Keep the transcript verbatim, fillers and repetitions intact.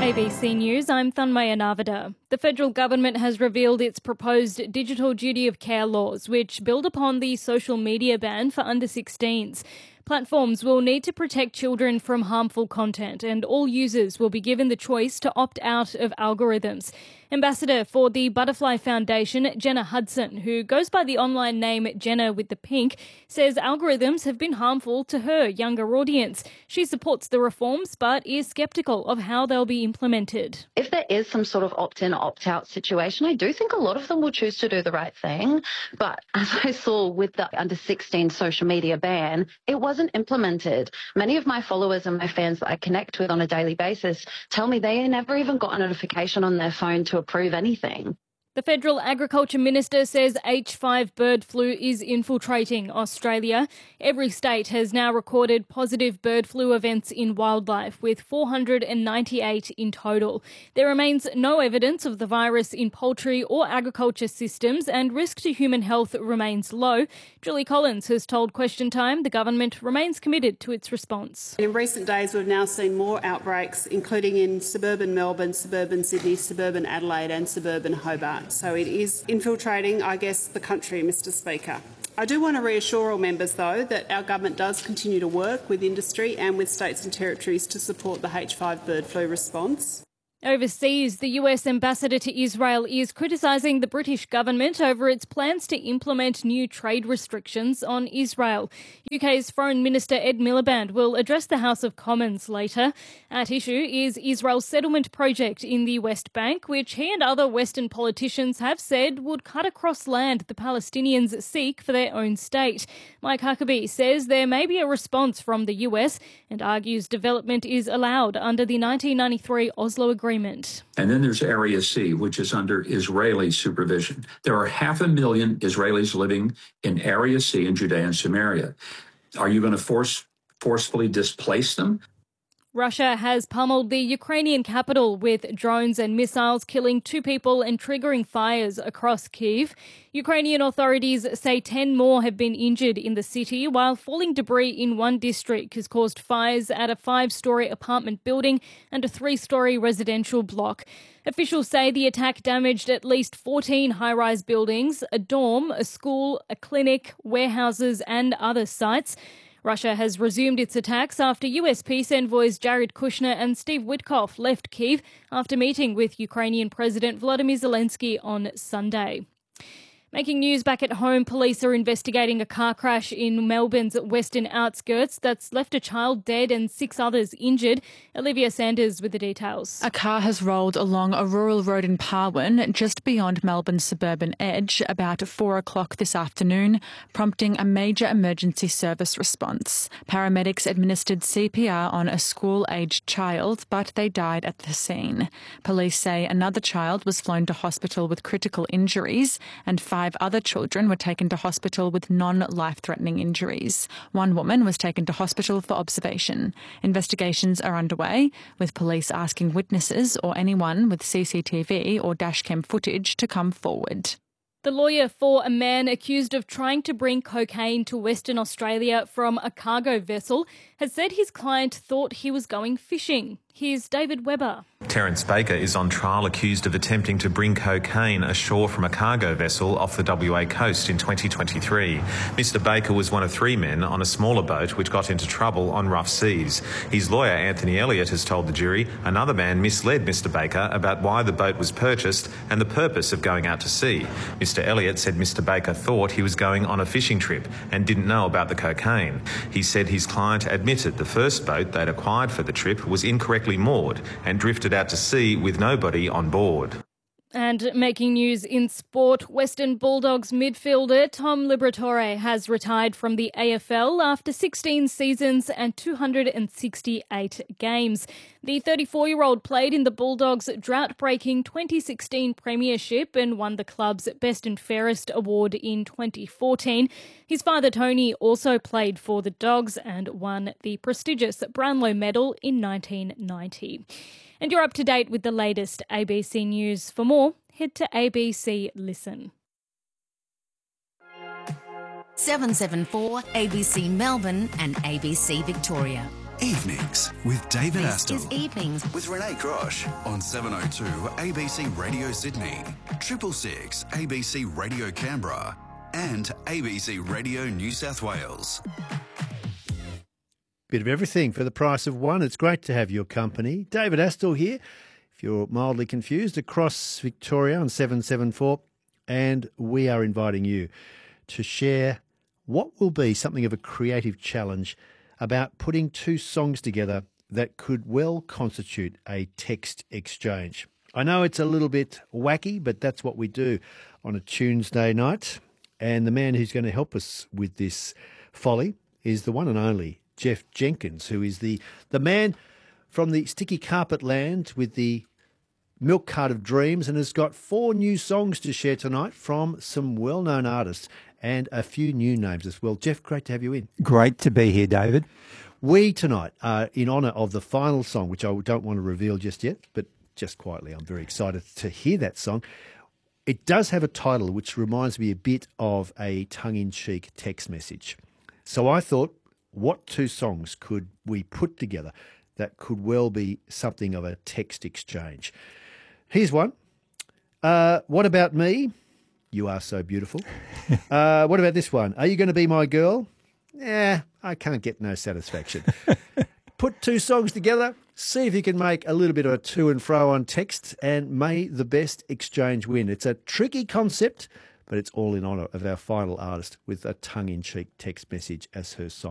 A B C News, I'm Thanmaya Navada. The federal government has revealed its proposed digital duty of care laws, which build upon the social media ban for under sixteens. Platforms will need to protect children from harmful content, and all users will be given the choice to opt out of algorithms. Ambassador for the Butterfly Foundation, Jenna Hudson, who goes by the online name Jenna with the Pink, says algorithms have been harmful to her younger audience. She supports the reforms but is sceptical of how they'll be implemented. If there is some sort of opt-in, opt-out situation, I do think a lot of them will choose to do the right thing. But as I saw with the under sixteen social media ban, it wasn't implemented. Many of my followers and my fans that I connect with on a daily basis tell me they never even got a notification on their phone to approve anything. The Federal Agriculture Minister says H five bird flu is infiltrating Australia. Every state has now recorded positive bird flu events in wildlife, with four hundred ninety-eight in total. There remains no evidence of the virus in poultry or agriculture systems, and risk to human health remains low. Julie Collins has told Question Time the government remains committed to its response. In recent days, we've now seen more outbreaks, including in suburban Melbourne, suburban Sydney, suburban Adelaide and suburban Hobart. So it is infiltrating, I guess, the country, Mr Speaker. I do want to reassure all members, though, that our government does continue to work with industry and with states and territories to support the H five bird flu response. Overseas, the U S ambassador to Israel is criticising the British government over its plans to implement new trade restrictions on Israel. U K's Foreign Minister Ed Miliband will address the House of Commons later. At issue is Israel's settlement project in the West Bank, which he and other Western politicians have said would cut across land the Palestinians seek for their own state. Mike Huckabee says there may be a response from the U S and argues development is allowed under the nineteen ninety-three Oslo Agreement. And then there's Area C, which is under Israeli supervision. There are half a million Israelis living in Area C in Judea and Samaria. Are you going to force forcefully displace them? Russia has pummeled the Ukrainian capital with drones and missiles, killing two people and triggering fires across Kyiv. Ukrainian authorities say ten more have been injured in the city, while falling debris in one district has caused fires at a five-storey apartment building and a three-storey residential block. Officials say the attack damaged at least fourteen high-rise buildings, a dorm, a school, a clinic, warehouses and other sites. Russia has resumed its attacks after U S peace envoys Jared Kushner and Steve Witkoff left Kyiv after meeting with Ukrainian President Volodymyr Zelensky on Sunday. Making news back at home, police are investigating a car crash in Melbourne's western outskirts that's left a child dead and six others injured. Olivia Sanders with the details. A car has rolled along a rural road in Parwin, just beyond Melbourne's suburban edge, about four o'clock this afternoon, prompting a major emergency service response. Paramedics administered C P R on a school-aged child, but they died at the scene. Police say another child was flown to hospital with critical injuries, and five Five other children were taken to hospital with non-life-threatening injuries. One woman was taken to hospital for observation. Investigations are underway, with police asking witnesses or anyone with C C T V or dashcam footage to come forward. The lawyer for a man accused of trying to bring cocaine to Western Australia from a cargo vessel has said his client thought he was going fishing. Here's David Webber. Terence Baker is on trial accused of attempting to bring cocaine ashore from a cargo vessel off the W A coast in twenty twenty-three. Mr Baker was one of three men on a smaller boat which got into trouble on rough seas. His lawyer, Anthony Elliott, has told the jury another man misled Mr Baker about why the boat was purchased and the purpose of going out to sea. Mr Elliott said Mr Baker thought he was going on a fishing trip and didn't know about the cocaine. He said his client admitted the first boat they'd acquired for the trip was incorrectly moored and drifted out to sea with nobody on board. And making news in sport, Western Bulldogs midfielder Tom Liberatore has retired from the A F L after sixteen seasons and two hundred sixty-eight games. The thirty-four-year-old played in the Bulldogs' drought-breaking twenty sixteen premiership and won the club's Best and Fairest award in twenty fourteen. His father Tony also played for the Dogs and won the prestigious Brownlow Medal in nineteen ninety. And you're up to date with the latest A B C News. For more, head to A B C Listen. seven seven four A B C Melbourne and A B C Victoria. Evenings with David This Astle. is Evenings With Renee Grosh on seven oh two A B C Radio Sydney, Triple Six A B C Radio Canberra, and A B C Radio New South Wales. Bit of everything for the price of one. It's great to have your company. David Astle here, if you're mildly confused, across Victoria on seven seven four. And we are inviting you to share what will be something of a creative challenge about putting two songs together that could well constitute a text exchange. I know it's a little bit wacky, but that's what we do on a Tuesday night. And the man who's going to help us with this folly is the one and only Jeff Jenkins, who is the, the man from the Sticky Carpet Land with the Milk Cart of Dreams, and has got four new songs to share tonight from some well-known artists and a few new names as well. Jeff, great to have you in. Great to be here, David. We tonight are in honour of the final song, which I don't want to reveal just yet, but just quietly, I'm very excited to hear that song. It does have a title which reminds me a bit of a tongue-in-cheek text message. So I thought, what two songs could we put together that could well be something of a text exchange? Here's one. Uh, what about me? You are so beautiful. uh, what about this one? Are you going to be my girl? Yeah, I can't get no satisfaction. Put two songs together, see if you can make a little bit of a to and fro on text, and may the best exchange win. It's a tricky concept, but it's all in honour of our final artist with a tongue-in-cheek text message as her song.